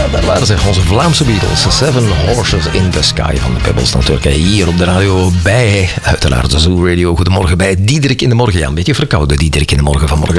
daar waren ze, onze Vlaamse Beatles. Seven Horses in the Sky van de Pebbles natuurlijk. Hier op de radio bij, uiteraard de Zoo Radio. Goedemorgen bij Diederik in de Morgen. Ja, een beetje verkouden Diederik in de Morgen vanmorgen.